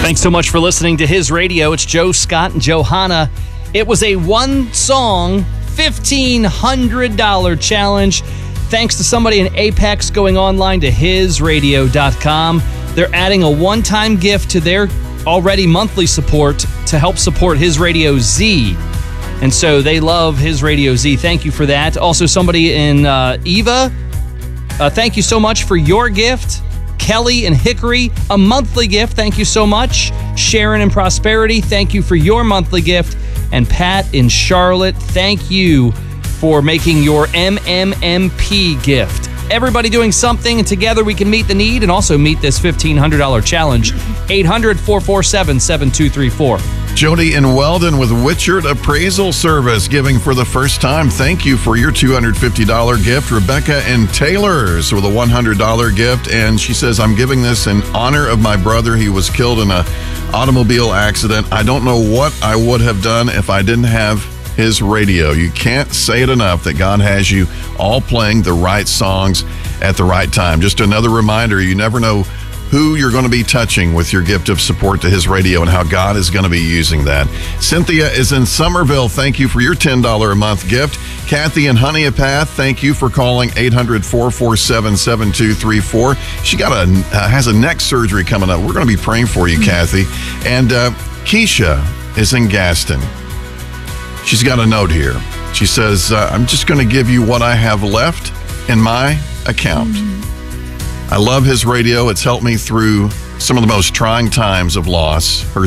Thanks so much for listening to His Radio. It's Joe Scott and Johanna. It was a one-song, $1,500 challenge. Thanks to somebody in Apex going online to hisradio.com. They're adding a one-time gift to their already monthly support to help support His Radio Z. And so they love His Radio Z. Thank you for that. Also, somebody in Eva, thank you so much for your gift. Kelly and Hickory, a monthly gift. Thank you so much. Sharon and Prosperity, thank you for your monthly gift. And Pat in Charlotte, thank you for making your MMMP gift. Everybody doing something, and together we can meet the need and also meet this $1,500 challenge. 800-447-7234. Jody in Weldon with Witchert Appraisal Service giving for the first time. Thank you for your $250 gift. Rebecca in Taylor's with a $100 gift. And she says, I'm giving this in honor of my brother. He was killed in an automobile accident. I don't know what I would have done if I didn't have His Radio. You can't say it enough that God has you all playing the right songs at the right time. Just another reminder, you never know who you're going to be touching with your gift of support to His Radio and how God is going to be using that. Cynthia is in Somerville. Thank you for your $10 a month gift. Kathy in Honeypath, thank you for calling 800-447-7234. She has a neck surgery coming up. We're going to be praying for you, Kathy. And Keisha is in Gaston. She's got a note here. She says, I'm just going to give you what I have left in my account. I love His Radio. It's helped me through some of the most trying times of loss. Her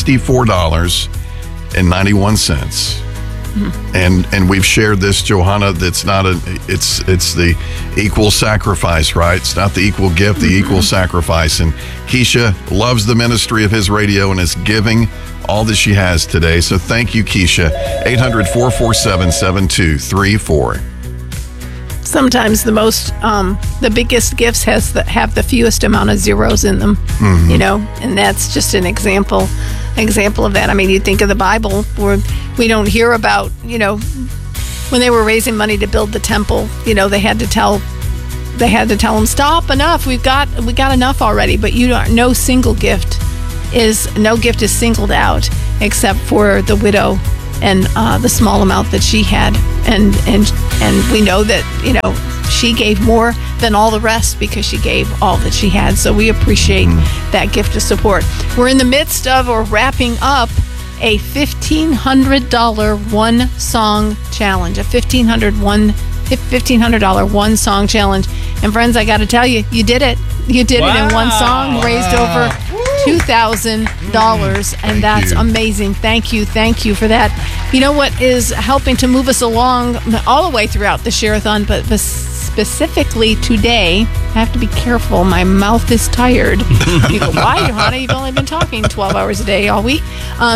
$64.91. And we've shared this, Johanna, that's not it's the equal sacrifice, right? It's not the equal gift, the equal sacrifice. And Keisha loves the ministry of His Radio and is giving all that she has today. So thank you, Keisha. 800-447-7234. Sometimes the biggest gifts have the fewest amount of zeros in them, you know, and that's just an example of that. I mean, you think of the Bible where we don't hear about, you know, when they were raising money to build the temple, you know, they had to tell them, stop, enough, we got enough already. But no gift is singled out except for the widow and the small amount that she had, and we know that, you know, she gave more than all the rest because she gave all that she had. So we appreciate that gift of support. We're in the midst of wrapping up a $1,500 one song challenge, a $1,500 one song challenge. And friends, I got to tell you, you did it. You did it in one song, raised over $2,000, and that's amazing. Thank you for that. You know what is helping to move us along all the way throughout the Share-a-thon, but specifically today, I have to be careful. My mouth is tired. You go, why, Johanna? You've only been talking 12 hours a day all week.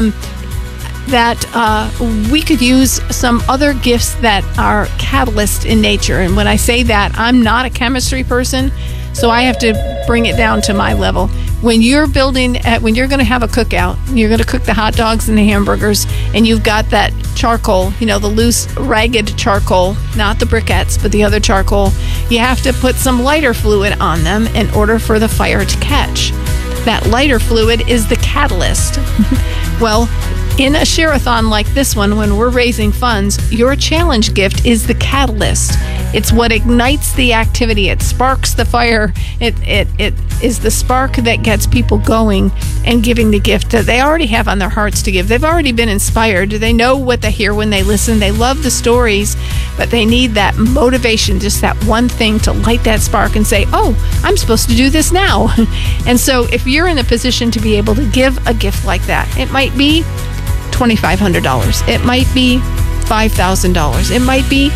That we could use some other gifts that are catalyst in nature. And when I say that, I'm not a chemistry person, so I have to bring it down to my level. When you're going to have a cookout, you're going to cook the hot dogs and the hamburgers, and you've got that charcoal, you know, the loose, ragged charcoal, not the briquettes, but the other charcoal, you have to put some lighter fluid on them in order for the fire to catch. That lighter fluid is the catalyst. Well, in a Share-a-thon like this one, when we're raising funds, your challenge gift is the catalyst. It's what ignites the activity. It sparks the fire. It is the spark that gets people going and giving the gift that they already have on their hearts to give. They've already been inspired. They know what they hear when they listen. They love the stories, but they need that motivation, just that one thing to light that spark and say, oh, I'm supposed to do this now. And so if you're in a position to be able to give a gift like that, it might be $2,500. It might be $5,000. It might be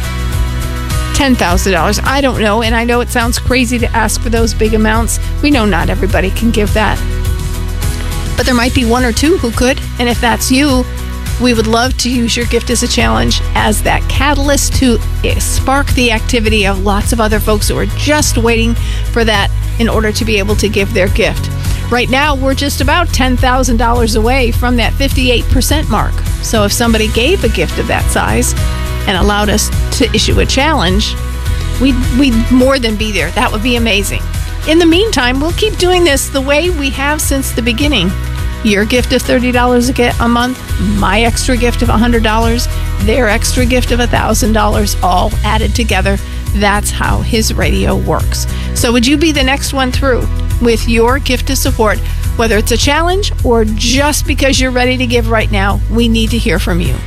$10,000. I don't know. And I know it sounds crazy to ask for those big amounts. We know not everybody can give that. But there might be one or two who could. And if that's you, we would love to use your gift as a challenge as that catalyst to spark the activity of lots of other folks who are just waiting for that in order to be able to give their gift. Right now, we're just about $10,000 away from that 58% mark. So if somebody gave a gift of that size and allowed us to issue a challenge, we'd more than be there. That would be amazing. In the meantime, we'll keep doing this the way we have since the beginning. Your gift of $30 a month, my extra gift of $100, their extra gift of $1,000, all added together. That's how His Radio works. So would you be the next one through with your gift of support? Whether it's a challenge or just because you're ready to give right now, we need to hear from you.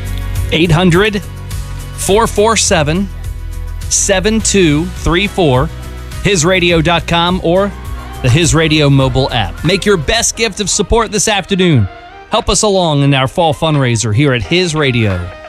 800-447-7234, HisRadio.com, or the His Radio mobile app. Make your best gift of support this afternoon. Help us along in our fall fundraiser here at His Radio.